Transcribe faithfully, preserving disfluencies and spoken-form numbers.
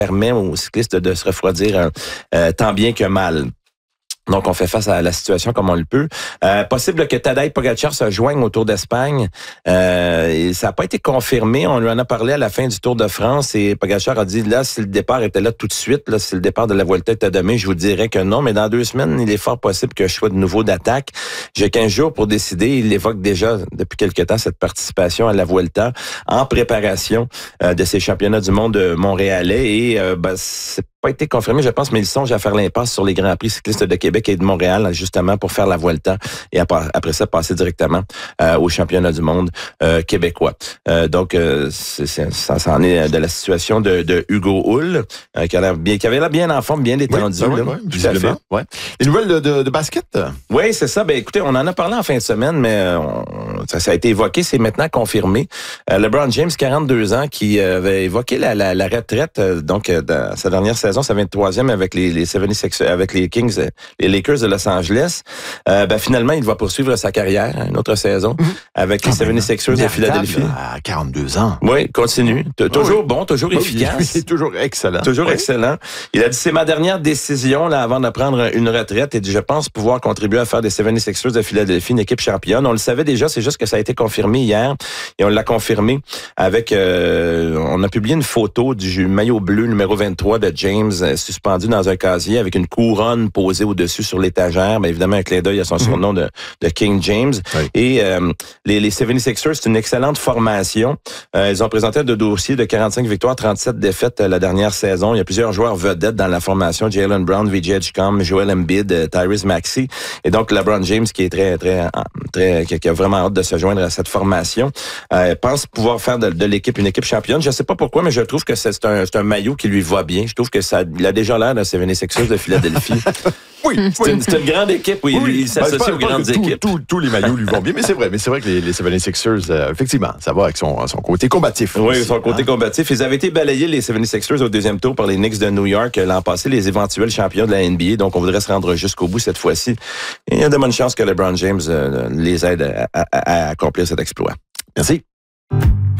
permet aux cyclistes de, de se refroidir euh, tant bien que mal. Donc, on fait face à la situation comme on le peut. Euh, possible que Tadej Pogačar se joigne au Tour d'Espagne. Euh, et ça n'a pas été confirmé. On lui en a parlé à la fin du Tour de France et Pogačar a dit, là, si le départ était là tout de suite, là, si le départ de la Vuelta était demain, je vous dirais que non. Mais dans deux semaines, il est fort possible que je sois de nouveau d'attaque. J'ai quinze jours pour décider. Il évoque déjà depuis quelque temps cette participation à la Vuelta en préparation euh, de ces championnats du monde montréalais. Et euh, ben, c'est pas été confirmé, je pense, mais il songe à faire l'impasse sur les Grands Prix cyclistes de Québec et de Montréal, justement, pour faire la Vuelta et après ça, passer directement euh, au championnat du monde euh, québécois. Euh, donc, euh, c'est, c'est, ça, ça en est de la situation de, de Hugo Hull, euh, qui, a l'air bien, qui avait l'air bien en forme, bien détendu. Oui, oui, oui, visiblement. Ouais. Les nouvelles de, de, de basket? Oui, c'est ça. Ben, écoutez, on en a parlé en fin de semaine, mais on, ça, ça a été évoqué, c'est maintenant confirmé. Euh, LeBron James, quarante-deux ans, qui avait évoqué la, la, la retraite, euh, donc, dans sa dernière saison, sa vingt-troisième avec les, les soixante-seize, avec les Kings, les Lakers de Los Angeles. Euh, ben finalement, il va poursuivre sa carrière, une autre saison, mmh. avec les soixante-seize de Philadelphie. À quarante-deux ans. Oui, continue. T- toujours oui. bon, toujours oui, efficace. Oui, toujours excellent. Toujours oui. excellent. Il a dit, c'est ma dernière décision là avant de prendre une retraite et je pense pouvoir contribuer à faire des soixante-seize de Philadelphie une équipe championne. On le savait déjà, c'est juste que ça a été confirmé hier et on l'a confirmé avec, euh, on a publié une photo du maillot bleu numéro vingt-trois de James suspendu dans un casier avec une couronne posée au-dessus sur l'étagère. Bien évidemment, un clin d'œil à son mm-hmm. surnom de, de King James. Oui. Et euh, les, les soixante-seize ers, c'est une excellente formation. Euh, ils ont présenté un dossier de quarante-cinq victoires, trente-sept défaites euh, la dernière saison. Il y a plusieurs joueurs vedettes dans la formation. Jaylen Brown, Vijay Edgecombe, Joel Embiid, euh, Tyrese Maxey. Et donc, LeBron James, qui est très, très, très, qui a vraiment hâte de se joindre à cette formation, euh, pense pouvoir faire de, de l'équipe une équipe championne. Je ne sais pas pourquoi, mais je trouve que c'est un, c'est un maillot qui lui va bien. Je trouve que ça, il a déjà l'air de soixante-seize ers de Philadelphie. Oui, c'est, oui. Une, c'est une grande équipe. Oui, oui. Il s'associe ben, aux grandes équipes. Tous tout, tout les maillots lui vont bien, mais c'est vrai. Mais c'est vrai que les, les soixante-seize ers, euh, effectivement, ça va avec son, son côté combatif. Oui, aussi, son côté hein? combatif. Ils avaient été balayés, les soixante-seize ers, au deuxième tour par les Knicks de New York l'an passé, les éventuels champions de la N B A. Donc, on voudrait se rendre jusqu'au bout cette fois-ci. Et il y a de bonnes chances que LeBron James euh, les aide à, à, à accomplir cet exploit. Merci.